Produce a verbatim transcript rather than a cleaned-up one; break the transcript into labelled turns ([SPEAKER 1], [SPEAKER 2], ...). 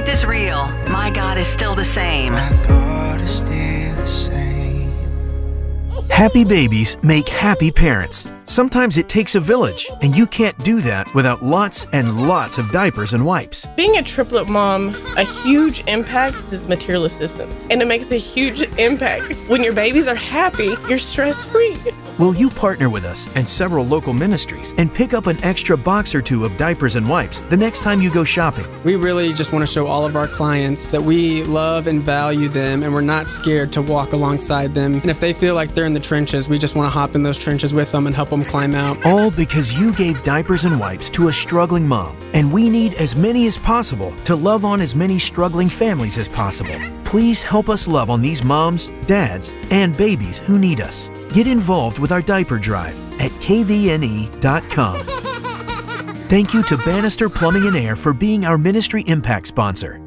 [SPEAKER 1] impact is real. My God is still the same.
[SPEAKER 2] My God is still the same.
[SPEAKER 3] Happy babies make happy parents. Sometimes it takes a village, and you can't do that without lots and lots of diapers and wipes.
[SPEAKER 4] Being a triplet mom, a huge impact is material assistance, and it makes a huge impact. When your babies are happy, you're stress-free.
[SPEAKER 3] Will you partner with us and several local ministries and pick up an extra box or two of diapers and wipes the next time you go shopping?
[SPEAKER 5] We really just want to show all of our clients that we love and value them, and we're not scared to walk alongside them. And if they feel like they're in the trenches, we just want to hop in those trenches with them and help them climb out.
[SPEAKER 3] All because you gave diapers and wipes to a struggling mom, and we need as many as possible to love on as many struggling families as possible. Please help us love on these moms, dads, and babies who need us. Get involved with our diaper drive at K V N E dot com. Thank you to Bannister Plumbing and Air for being our ministry impact sponsor.